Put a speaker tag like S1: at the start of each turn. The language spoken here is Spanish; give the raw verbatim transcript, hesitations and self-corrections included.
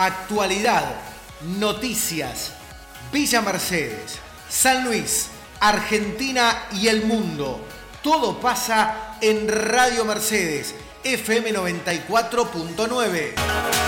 S1: actualidad, noticias, Villa Mercedes, San Luis, Argentina y el mundo. Todo pasa en Radio Mercedes, F M noventa y cuatro punto nueve.